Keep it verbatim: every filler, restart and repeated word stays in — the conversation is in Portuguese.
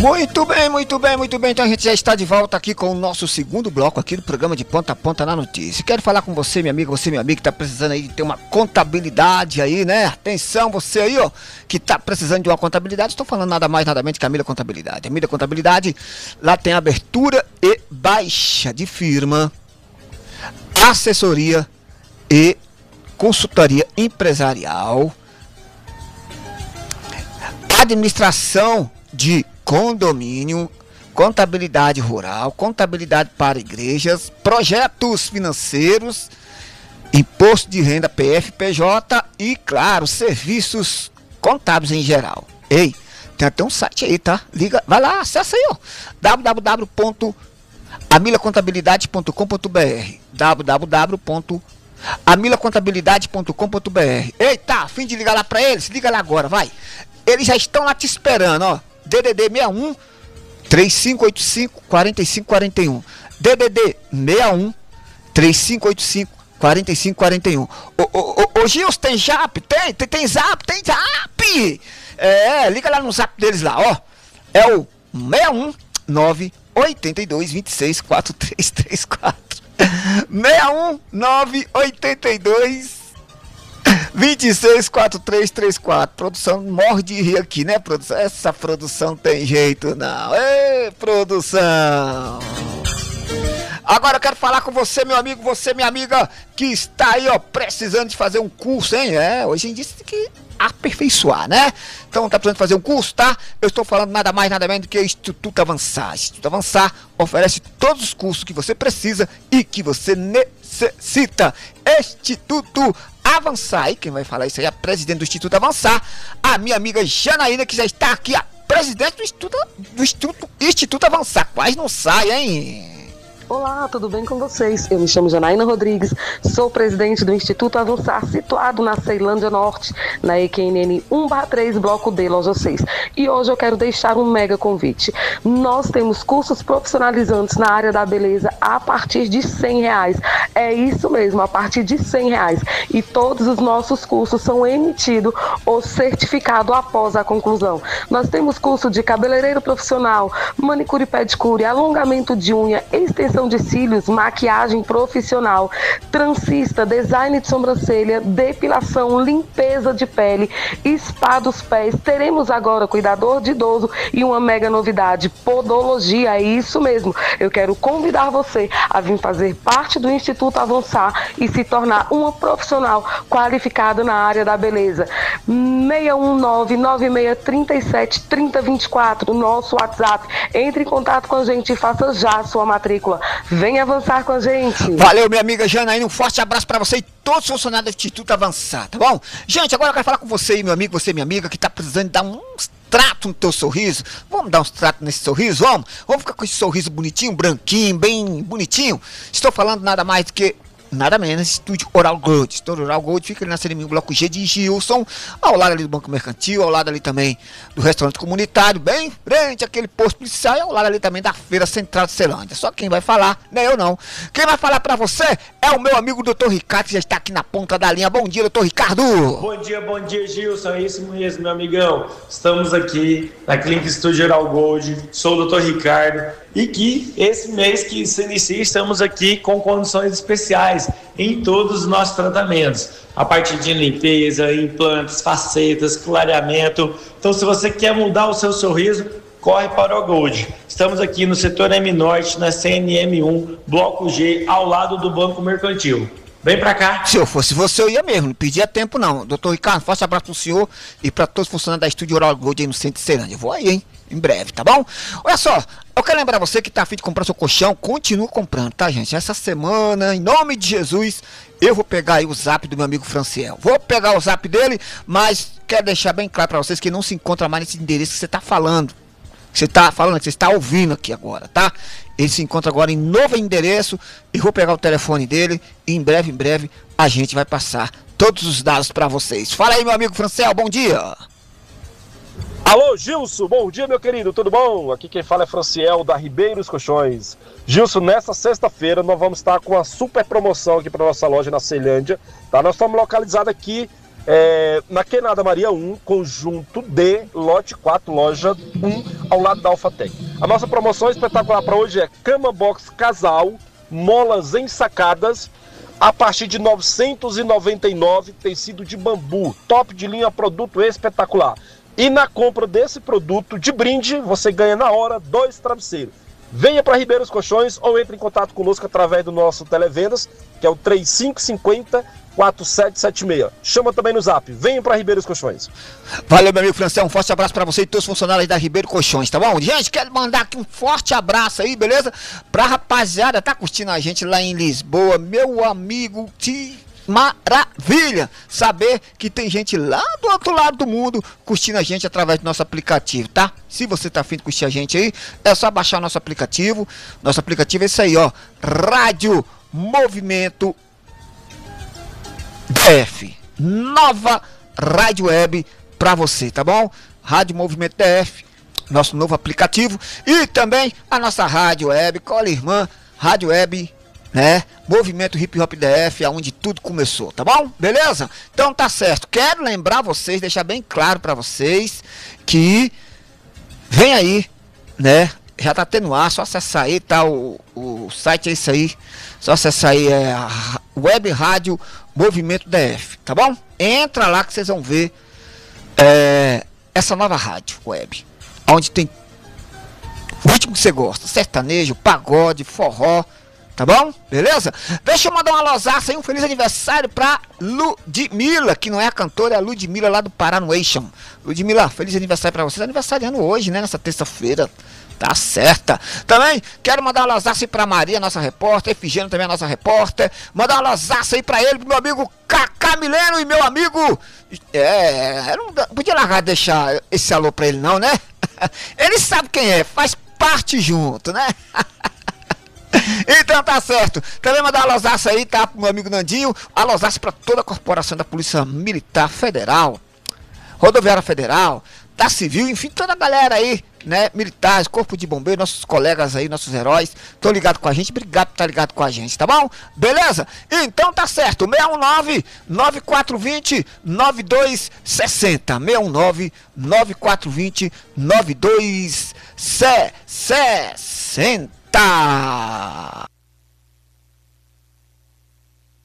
Muito bem, muito bem, muito bem. Então a gente já está de volta aqui com o nosso segundo bloco aqui do programa de Ponta a Ponta na Notícia. Quero falar com você, minha amiga, você, meu amigo, que está precisando aí de ter uma contabilidade aí, né? Atenção, você aí, ó, que está precisando de uma contabilidade. Estou falando nada mais, nada menos que a Mila Contabilidade. A Mila Contabilidade, lá tem abertura e baixa de firma, assessoria e consultoria empresarial, administração de condomínio, contabilidade rural, contabilidade para igrejas, projetos financeiros, imposto de renda P F, P J e, claro, serviços contábeis em geral. Ei, tem até um site aí, tá? Liga, vai lá, acessa aí, ó, w w w ponto amila contabilidade ponto com ponto b r, w w w ponto amila contabilidade ponto com ponto b r. Eita, a fim de ligar lá pra eles? Liga lá agora, vai. Eles já estão lá te esperando, ó. D D D sessenta e um, três cinco oito cinco, quatro cinco quatro um. D D D sessenta e um, três cinco oito cinco, quatro cinco quatro um. Ô, ô, ô, ô Gilson, tem zap? Tem, tem, tem zap, tem zap! É, liga lá no zap deles lá, ó. É o seis um nove, oito dois, dois seis, quatro três três quatro. seis um nove, oito dois, dois seis, quatro três três quatro. Produção morre de rir aqui, né, produção? Essa produção tem jeito não. Ei, produção! Agora eu quero falar com você, meu amigo, você, minha amiga, que está aí, ó, precisando de fazer um curso, hein? É, hoje em dia tem que aperfeiçoar, né? Então tá precisando fazer um curso, tá? Eu estou falando nada mais, nada menos do que Instituto Avançar. Instituto Avançar oferece todos os cursos que você precisa e que você necessita. Instituto Avançar. E quem vai falar isso aí é a presidente do Instituto Avançar, a minha amiga Janaína, que já está aqui, a presidente do Instituto, do Instituto, Instituto Avançar. Quase não sai, hein? Olá, tudo bem com vocês? Eu me chamo Janaína Rodrigues, sou presidente do Instituto Avançar, situado na Ceilândia Norte, na E Q N N um barra três, Bloco D, Loja seis. E hoje eu quero deixar um mega convite. Nós temos cursos profissionalizantes na área da beleza a partir de cem reais. É isso mesmo, a partir de cem reais. E todos os nossos cursos são emitidos ou certificados após a conclusão. Nós temos curso de cabeleireiro profissional, manicure e pedicure, alongamento de unha, extensão de cílios, maquiagem profissional, transista, design de sobrancelha, depilação, limpeza de pele, spa dos pés. Teremos agora cuidador de idoso e uma mega novidade, podologia. É isso mesmo. Eu quero convidar você a vir fazer parte do Instituto Avançar e se tornar uma profissional qualificada na área da beleza. seis um nove, nove seis três sete, três zero dois quatro, nosso WhatsApp. Entre em contato com a gente e faça já a sua matrícula. Vem avançar com a gente. Valeu, minha amiga Janaína, um forte abraço pra você e todos os funcionários do Instituto Avançar, tá bom? Gente, agora eu quero falar com você aí, meu amigo, você, minha amiga, que tá precisando dar uns tratos no teu sorriso. Vamos dar uns tratos nesse sorriso, vamos? Vamos ficar com esse sorriso bonitinho, branquinho, bem bonitinho. Estou falando nada mais do que nada menos, Estúdio Oral Gold. Estúdio Oral Gold fica ali na Seremim, Bloco G de Gilson, ao lado ali do Banco Mercantil, ao lado ali também do restaurante comunitário, bem frente àquele posto policial, e ao lado ali também da Feira Central de Ceilândia. Só quem vai falar, não é eu não. Quem vai falar pra você é o meu amigo doutor Ricardo, que já está aqui na ponta da linha. Bom dia, doutor Ricardo. Bom dia, bom dia, Gilson. É isso mesmo, meu amigão. Estamos aqui na Clínica Estúdio Oral Gold. Sou o doutor Ricardo. E que esse mês que se inicia, estamos aqui com condições especiais em todos os nossos tratamentos. A partir de limpeza, implantes, facetas, clareamento. Então, se você quer mudar o seu sorriso, corre para o Gold. Estamos aqui no setor M Norte, na C N M um, Bloco G, ao lado do Banco Mercantil. Vem pra cá. Se eu fosse você, eu ia mesmo, não perdia tempo não. Doutor Ricardo, forte abraço pro senhor e pra todos os funcionários da Estúdio Oral Gold aí no centro de Ceilândia. Eu vou aí, hein? Em breve, tá bom? Olha só, eu quero lembrar você que tá afim de comprar seu colchão, continua comprando, tá, gente? Essa semana, em nome de Jesus, eu vou pegar aí o zap do meu amigo Franciel. Vou pegar o zap dele, mas quero deixar bem claro pra vocês que não se encontra mais nesse endereço que você tá falando. Que você tá falando, que você está ouvindo aqui agora, tá? Ele se encontra agora em novo endereço e vou pegar o telefone dele e em breve, em breve, a gente vai passar todos os dados pra vocês. Fala aí, meu amigo Franciel, bom dia! Alô, Gilson, bom dia, meu querido, tudo bom? Aqui quem fala é Franciel, da Ribeiros Colchões. Gilson, nessa sexta-feira nós vamos estar com uma super promoção aqui para nossa loja na Ceilândia, tá? Nós estamos localizados aqui é, na Quenada Maria um, conjunto D, lote quatro, loja um, ao lado da Alphatec. A nossa promoção espetacular para hoje é cama box casal, molas ensacadas, a partir de novecentos e noventa e nove reais, tecido de bambu, top de linha, produto espetacular. E na compra desse produto de brinde, você ganha na hora dois travesseiros. Venha para Ribeiros Colchões ou entre em contato conosco através do nosso Televendas, que é o três cinco cinco zero, quatro sete sete seis. Chama também no zap. Venha para Ribeiros Colchões. Valeu, meu amigo Franciel. Um forte abraço para você e todos os funcionários da Ribeiro Colchões, tá bom? Gente, quero mandar aqui um forte abraço aí, beleza? Pra rapaziada, tá curtindo a gente lá em Lisboa, meu amigo, que maravilha saber que tem gente lá do outro lado do mundo curtindo a gente através do nosso aplicativo, tá? Se você tá afim de curtir a gente aí, é só baixar o nosso aplicativo. Nosso aplicativo é esse aí, ó, Rádio Movimento D F, nova rádio web pra você, tá bom? Rádio Movimento D F, nosso novo aplicativo, e também a nossa rádio web, cola irmã, rádio web, né? Movimento Hip Hop D F, aonde tudo começou, tá bom? Beleza? Então tá certo. Quero lembrar vocês, deixar bem claro pra vocês que vem aí, né? Já tá tendo ar, só acessar aí, tá? O, o site é isso aí. Só acessar aí, é a Web Rádio Movimento D F, tá bom? Entra lá que vocês vão ver é, essa nova rádio web, onde tem o ritmo que você gosta, sertanejo, pagode, forró, tá bom? Beleza? Deixa eu mandar uma losaça aí, um feliz aniversário pra Ludmilla, que não é a cantora, é a Ludmilla lá do Paranoation. Ludmilla, feliz aniversário pra vocês, aniversariando hoje, né, nessa terça-feira. Tá certa. Também quero mandar uma losaça aí pra Maria, nossa repórter, Efigênio também a nossa repórter. Mandar uma losaça aí pra ele, pro meu amigo Cacá Mileno e meu amigo... É, eu não podia largar de deixar esse alô pra ele não, né? Ele sabe quem é, faz parte junto, né? Então tá certo. Também mandar uma losaça aí, tá, pro meu amigo Nandinho. A losaça pra toda a corporação da Polícia Militar Federal, Rodoviária Federal, da Civil, enfim, toda a galera aí, né, militares, corpo de bombeiro, nossos colegas aí, nossos heróis, estão ligados com a gente, obrigado por estar ligado com a gente, tá bom? Beleza? Então tá certo, seis um nove, nove quatro dois zero, nove dois seis zero, seis um nove, nove quatro dois zero, nove dois seis zero.